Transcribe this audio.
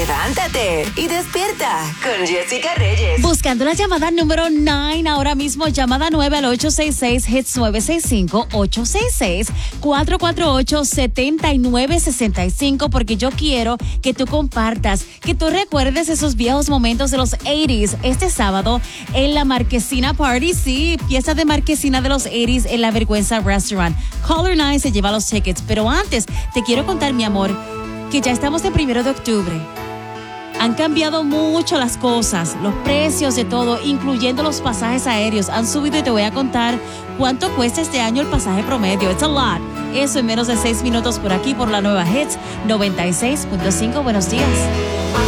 Levántate y despierta con Jessica Reyes. Buscando la llamada número 9 ahora mismo, llamada 9 al 866-HITS 965-866-448-7965, porque yo quiero que tú compartas, que tú recuerdes esos viejos momentos de los 80s. Este sábado en la Marquesina Party, sí, fiesta de Marquesina de los 80s en la Vergüenza Restaurant. Caller 9 se lleva los tickets, pero antes te quiero contar, mi amor, que ya estamos en 1 de octubre. Han cambiado mucho las cosas, los precios de todo, incluyendo los pasajes aéreos, han subido y te voy a contar cuánto cuesta este año el pasaje promedio. It's a lot. Eso en menos de 6 minutos por aquí, por la nueva Hits 96.5. Buenos días.